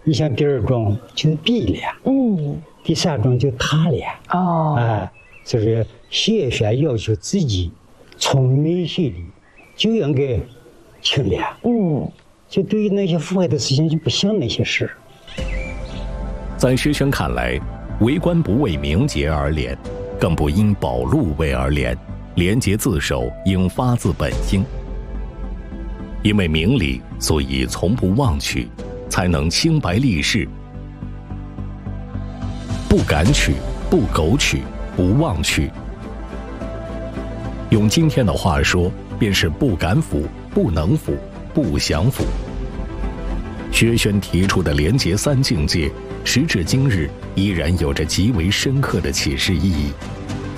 你像第二种就是避了，第三种就他了，所以说学学要求自己从内心里就应该清廉，就对于那些腐败的事情就不想那些事。 在师兄看来，为官不为名节而廉，更不因保禄位而廉，廉洁自守应发自本心。因为明理，所以从不妄取，才能清白立世。不敢取，不苟取，不妄取。用今天的话说，便是不敢腐，不能腐，不想腐。薛轩提出的廉洁三境界，时至今日依然有着极为深刻的启示意义。